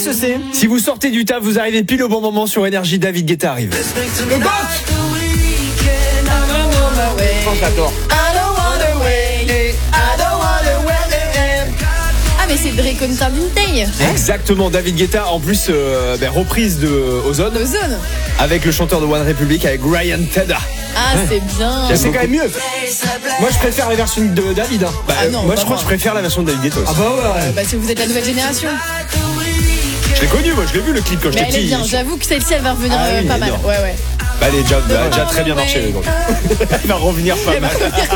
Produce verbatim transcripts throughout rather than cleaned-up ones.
ce c'est. Si vous sortez du taf, vous arrivez pile au bon moment sur Énergie, David Guetta arrive. Le banc. Oh, j'adore. Ah mais c'est Drake on Day. Exactement, David Guetta en plus euh, ben, reprise de Ozone. Ozone. Avec le chanteur de One Republic avec Ryan Tedder. Ah c'est bien. C'est quand même mieux. Moi je préfère la version de David. Hein. Bah, Ah non, moi pas je crois moi. que je préfère la version de David Guetta aussi. Ah bah ouais. Euh, bah si vous êtes la nouvelle génération. Je l'ai connu, moi je l'ai vu le clip quand Mais j'étais elle est petit. bien, j'avoue que celle-ci elle va revenir Ah euh, oui, pas elle mal. est bien. Ouais ouais. Bah, elle est déjà, elle a déjà très bien marché. Donc. Elle va revenir pas mal.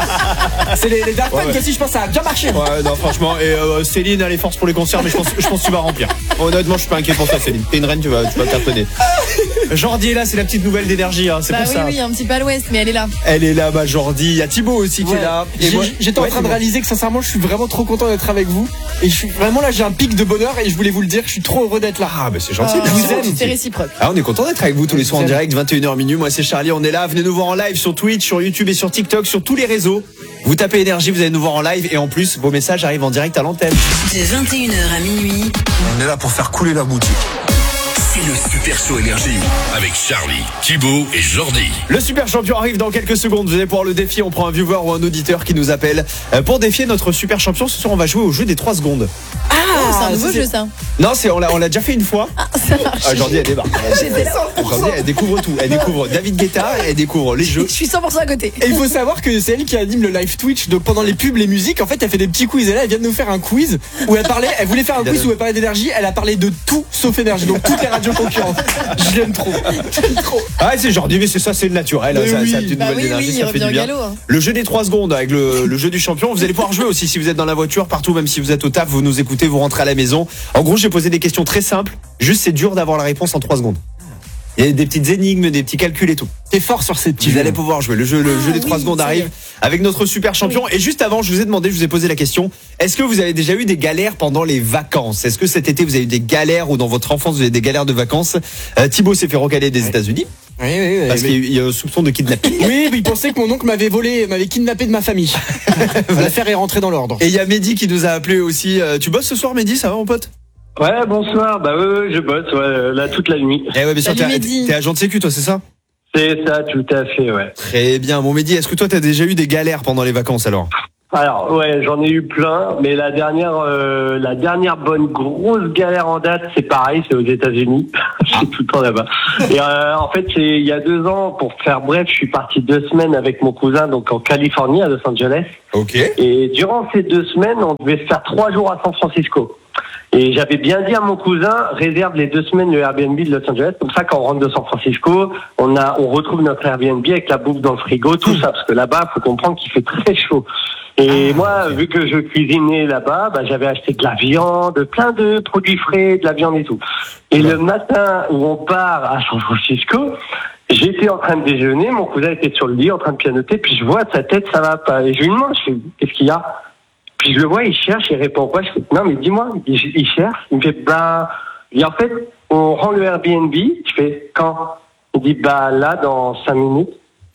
C'est les, les Daft Punk Ouais, ouais. aussi, je pense que ça a bien marché. Ouais, non, franchement. Et euh, Céline a les forces pour les concerts, mais je pense, je pense que tu vas remplir. Honnêtement, je suis pas inquiet pour toi, Céline. T'es une reine, tu vas, tu vas cartonner. Jordi est là, c'est la petite nouvelle d'Énergie, hein, c'est Bah pour oui ça. oui, un petit peu à l'ouest, mais elle est là. Elle est là, ma Jordi. Il y a Thibaut aussi qui Ouais. est là. Et moi- J'étais Ouais, en train de Thibaut. réaliser que sincèrement je suis vraiment trop content d'être avec vous. Et je suis vraiment là, j'ai un pic de bonheur et je voulais vous le dire, je suis trop heureux d'être là. Ah, bah c'est gentil. Oh, je vous merci. aime. c'est réciproque. Ah, on est content d'être avec vous tous les soirs en vous aime. direct, vingt et une heures minuit. Moi, c'est Charlie, on est là. Venez nous voir en live sur Twitch, sur YouTube et sur TikTok, sur tous les réseaux. Vous tapez Énergie, vous allez nous voir en live. Et en plus, vos messages arrivent en direct à l'antenne. De vingt et une heures à minuit, On est là pour faire couler la boutique. C'est le Super Show Énergie avec Charlie, Thibaut et Jordi. Le super champion arrive dans quelques secondes. Vous allez pouvoir le défier. On prend un viewer ou un auditeur qui nous appelle euh, pour défier notre super champion. Ce soir, on va jouer au jeu des trois secondes. Oh, c'est un nouveau c'est- jeu ça. Non, c'est on l'a on l'a déjà fait une fois. Ça marche. Ah, Jordi, elle débarque. Jordi, elle découvre tout. Elle découvre David Guetta, elle découvre les jeux. Je suis cent pour cent à côté. Et il faut savoir que c'est elle qui anime le live Twitch. Donc pendant les pubs, les musiques, en fait, elle fait des petits quiz. Et là, elle vient de nous faire un quiz où elle parlait, elle voulait faire un quiz où elle parlait d'énergie. Elle a parlé de tout sauf énergie. Donc toutes les radios concurrentes. Je l'aime trop. J'aime trop. Ah, c'est Jordi, mais c'est ça, c'est le naturel. Mais Ça, oui. ça a une Bah nouvelle oui, énergie, oui, il ça fait revient du au bien. galop, hein. Le jeu des trois secondes avec le, le jeu du champion. Vous allez pouvoir jouer aussi si vous êtes dans la voiture, partout, même si vous êtes au taf, vous nous écoutez, vous rentrez à la maison. En gros, j'ai posé des questions très simples. Juste, c'est dur d'avoir la réponse en trois secondes. Il y a des petites énigmes, des petits calculs et tout. T'es fort sur ces petits Vous jeux. allez pouvoir jouer. Le jeu, le jeu des trois oui, secondes ça y est. arrive avec notre super champion. Et juste avant, je vous ai demandé, je vous ai posé la question. Est-ce que vous avez déjà eu des galères pendant les vacances? Est-ce que cet été vous avez eu des galères ou dans votre enfance vous avez eu des galères de vacances? euh, Thibaut s'est fait recaler des États-Unis Oui, oui, oui. parce mais- qu'il y a eu- il y a un soupçon de kidnapping. Oui, mais il pensait que mon oncle m'avait volé, m'avait kidnappé de ma famille. L'affaire est rentrée dans l'ordre. Et il y a Mehdi qui nous a appelé aussi. Euh, tu bosses ce soir, Mehdi? Ça va, mon pote? Ouais, bonsoir. Bah ouais, ouais, je bosse, ouais, là toute la nuit. Eh ouais, bien sûr, Salut, t'es, Mehdi. t'es agent de sécu, toi, c'est ça? C'est ça, tout à fait, ouais. Très bien. Bon, Mehdi, est-ce que toi, t'as déjà eu des galères pendant les vacances alors? Alors ouais, j'en ai eu plein, mais la dernière, euh, la dernière bonne grosse galère en date, c'est pareil, c'est aux États-Unis. Je suis tout le temps là-bas. Et euh, en fait, c'est il y a deux ans, pour faire bref, je suis parti deux semaines avec mon cousin, donc en Californie, à Los Angeles. Ok. Et durant ces deux semaines, on devait faire trois jours à San Francisco. Et j'avais bien dit à mon cousin, réserve les deux semaines le Airbnb de Los Angeles. Comme ça, quand on rentre de San Francisco, on a, on retrouve notre Airbnb avec la bouffe dans le frigo, tout ça. Parce que là-bas, faut comprendre qu'il fait très chaud. Et moi, vu que je cuisinais là-bas, bah, j'avais acheté de la viande, plein de produits frais, de la viande et tout. Et le matin où on part à San Francisco, j'étais en train de déjeuner, mon cousin était sur le lit en train de pianoter, puis je vois sa tête, ça va pas. Et je lui demande, je fais, qu'est-ce qu'il y a? Puis je le vois, il cherche, il répond quoi? Je fais, non, mais dis-moi, il, il cherche. Il me fait, bah, et en fait, on rend le Airbnb. Je fais, quand? Il dit, bah, là, dans cinq minutes.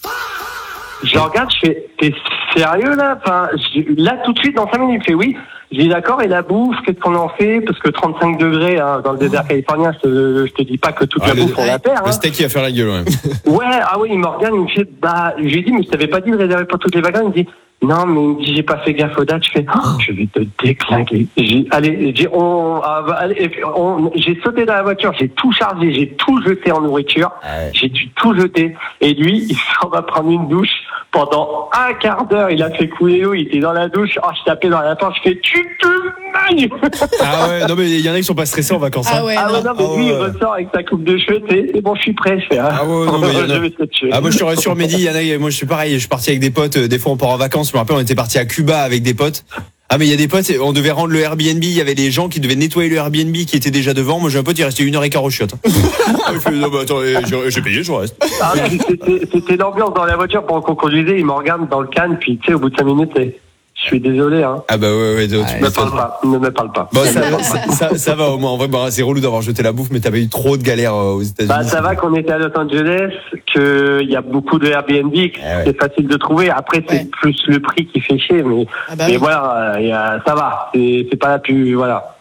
Je le regarde, je fais, t'es sérieux, là? Enfin, je- là, tout de suite, dans cinq minutes. Il fait, oui. Je dis, d'accord, et la bouffe, qu'est-ce qu'on en fait? Parce que trente-cinq degrés, hein, dans le désert californien, je te, je te dis pas que toute Ah, la le- bouffe, on la perd, Le hein. steak, il va faire la gueule, ouais. Ouais, ah oui, il me regarde, il me fait, bah, je lui ai dit, mais je t'avais pas dit de réserver pour toutes les vacances. Il me dit, non, mais il me dit, j'ai pas fait gaffe aux dates. Je fais, oh, je vais te déclinguer. J'ai, allez, j'ai, on, ah, bah, allez, et puis, on, j'ai sauté dans la voiture, j'ai tout chargé, j'ai tout jeté en nourriture. Ouais. J'ai dû tout jeter. Et lui, il s'en va prendre une douche. Pendant un quart d'heure, il a fait couler l'eau, il était dans la douche. Oh, je tapais dans la porte, je fais, tu te manges! Ah ouais, non, mais il y en a qui sont pas stressés en vacances. Ah hein. ouais, Ah non. ouais, non, mais Ah lui, il ouais. ressort avec sa coupe de cheveux, c'est, c'est bon, je suis prêt, je fais, Ah ouais, non, mais il y en a- je vais te tuer. Ah, moi je te rassure, Mehdi, il y en a, moi je suis pareil, je suis parti avec des potes, euh, des fois on part en vacances, je me rappelle on était parti à Cuba avec des potes. Ah mais il y a des potes, on devait rendre le Airbnb, il y avait les gens qui devaient nettoyer le Airbnb qui étaient déjà devant, moi j'ai un pote, il restait une heure et quart au chiottes. Il fait, non mais attends, j'ai, j'ai payé, je reste. Ah, mais c'était, c'était l'ambiance dans la voiture pendant qu'on conduisait, il me regarde dans le canne, puis tu sais, au bout de cinq minutes, c'est, je suis désolé, hein. Ah bah ouais, ouais, tu Ne me parle pas, ne me parle pas. Bon, ça, ça, ça, ça va au moins, en vrai, bah, c'est relou d'avoir jeté la bouffe, mais t'avais eu trop de galères euh, aux États-Unis. Bah, ça va qu'on était à Los Angeles, qu'il y a beaucoup de Airbnb, que ouais. c'est facile de trouver. Après, c'est Ouais. plus le prix qui fait chier, mais, Ah bah mais oui. voilà, il y a, ça va. C'est, c'est pas la plus, voilà.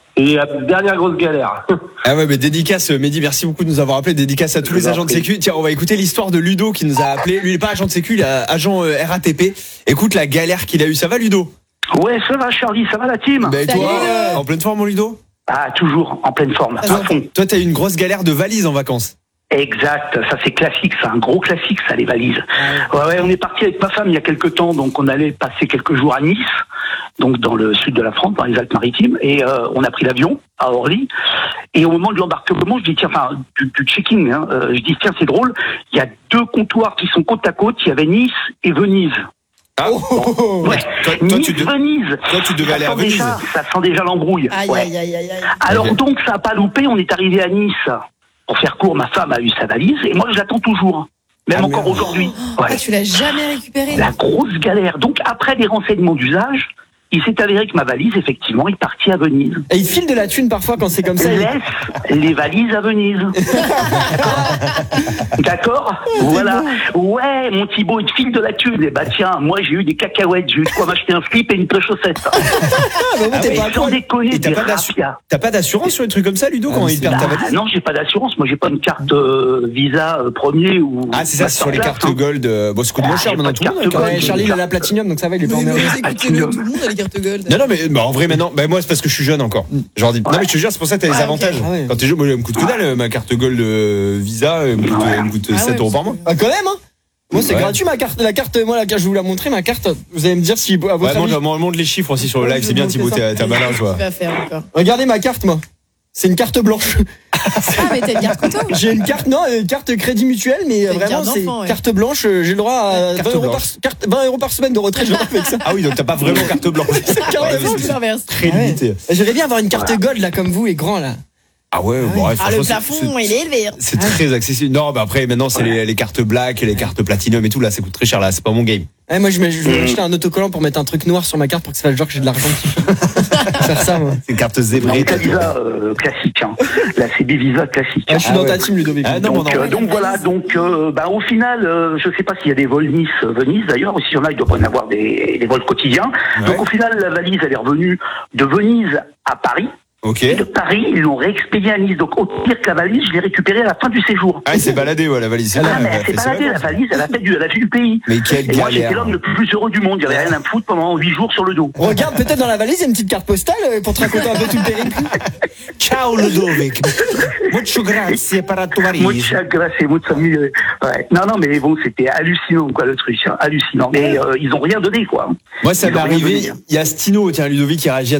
Et la dernière grosse galère. Ah ouais, mais dédicace, Mehdi, merci beaucoup de nous avoir appelé. Dédicace à tous Je les vous en agents de prie. sécu. Tiens, on va écouter l'histoire de Ludo qui nous a appelé. Lui, il est pas agent de sécu, il est agent euh, R A T P. Écoute la galère qu'il a eue. Ça va, Ludo? Ouais, ça va, Charlie, ça va la team? Ben, Salut, toi, Ludo. en pleine forme, mon Ludo? Ah, toujours en pleine forme. À fond. Toi, t'as eu une grosse galère de valise en vacances. Exact, ça c'est classique, c'est un gros classique, ça, les valises. Ouais, ouais, on est parti avec ma femme il y a quelques temps, donc on allait passer quelques jours à Nice, donc dans le sud de la France, dans les Alpes-Maritimes, et euh, on a pris l'avion à Orly. Et au moment de l'embarquement, je dis tiens, enfin du, du checking, hein, euh, je dis tiens, c'est drôle, il y a deux comptoirs qui sont côte à côte, il y avait Nice et Venise. Ah, oh, Ouais. toi, toi, Nice, tu de- Venise. toi, tu devais Ça aller à sent Venise. déjà- ça sent déjà l'embrouille. Aïe, Ouais. aïe, aïe, aïe, aïe. Alors Ok. donc ça n'a pas loupé, on est arrivé à Nice. Pour faire court, ma femme a eu sa valise et moi je l'attends toujours, même Ah, encore merde. aujourd'hui. Ah, Ouais. tu l'as jamais récupéré? La grosse galère. Donc après des renseignements d'usage, il s'est avéré que ma valise, effectivement, est partie à Venise. Et il file de la thune parfois quand c'est comme ça. il- Laisse les valises à Venise. D'accord. Voilà. Ouais, mon Thibaut, il te file de la thune. Et bah tiens, moi j'ai eu des cacahuètes, j'ai eu de quoi m'acheter un slip et une paire de chaussettes. Ah, bah, bon, t'es Mais pas à sans poil. déconner, Et t'as des pas d'assu- rapias. t'as pas d'assurance sur les trucs comme ça, Ludo, quand Ah, ils c'est- perdent ta Bah, valise? non, j'ai pas d'assurance. Moi, j'ai pas une carte euh, Visa euh, premier ou. Ah, c'est ça, c'est sur les Masterclass, cartes hein. Gold. euh, Bon, ça coûte moins Ah, cher j'ai maintenant, pas tout de le monde. carte hein, quand Ouais, même. Charlie, il a la platinum, donc ça va, il est pas en Mais erreur. écoutez-le, tout le monde a les cartes gold. Non, non, mais bah, en vrai, maintenant, bah, moi, c'est parce que je suis jeune encore. Genre, dis- non, mais je te jure, c'est pour ça que t'as les Ah, ok. avantages. Ah ouais. Quand t'es jeune, moi, elle me coûte que dalle, euh, ma carte Gold euh, Visa, elle me coûte, elle me coûte Ah ouais, sept euros par mois. Ah, quand même, hein. Moi, c'est Ouais. gratuit, ma carte. La carte, moi, la carte, je vais vous la montrer, ma carte. Vous allez me dire si, à votre Ouais, avis. montre, montre les chiffres aussi sur le live, c'est bien, Thibaut, t'es t'es un malin, toi. Tu vas faire encore. Regardez ma carte, moi. C'est une carte blanche. Ah, mais t'as une carte photo. J'ai une carte, non, une carte crédit mutuel, mais C'est une vraiment, carte c'est d'enfant, ouais. carte blanche. euh, J'ai le droit à Carte vingt euros, par, blanche. carte, vingt euros par semaine de retraite, je avec ça. Ah oui, donc t'as pas vraiment carte blanche. Carrément, Ouais, Je c'est l'inverse. très Ah ouais. limité. J'aimerais bien avoir une carte gold, là, comme vous, et grand, là. Ah ouais, bon, ouais, Ah, le franchement, c'est- plafond, c'est- il est élevé. c'est très accessible. Non, bah après, maintenant, c'est les, les cartes black, les cartes platinum et tout, là, ça coûte très cher, là, c'est pas mon game. Ouais, moi, je, mets- je vais acheter un autocollant pour mettre un truc noir sur ma carte pour que ça fasse genre que j'ai de l'argent. Faire ça, moi. C'est une carte Non, zébrée. c'est Visa euh, classique. Hein. La C B Visa classique. Ah, je suis Ah dans ouais. ta team, Ludovic. Ah non, Donc, non, euh, donc voilà, donc euh, bah, au final, euh, je sais pas s'il y a des vols Nice-Venise d'ailleurs, ou s'il y en a, il doit pas y en avoir des, des vols quotidiens. Ouais. Donc au final, la valise, elle est revenue de Venise à Paris. Ok. Et de Paris, ils l'ont réexpédiée à Nice. Donc au pire que la valise, je l'ai récupérée à la fin du séjour. Ah, il s'est baladé, ouais, la valise. C'est Ah, bien, mais elle a elle fait s'est ses baladée, la vacances. valise, elle a fait du, elle a fait du pays. Mais quelle Et moi, j'étais galère. l'homme le plus heureux du monde. Il n'y avait rien à me foutre pendant huit jours sur le dos. Regarde, peut-être dans la valise, il y a une petite carte postale euh, pour te raconter un peu tout le périple. Ciao, Ludovic. Mucho grazie per la tua valise. Muchas gracias, muchas mille. Ouais. Non, non, mais bon, c'était hallucinant, quoi, le truc. Hein, hallucinant. Mais euh, ils ont rien donné, quoi. Moi, ça Ils m'est ont rien arrivé. donné, hein. Il y a Stino, tiens, Ludovic, qui réagit à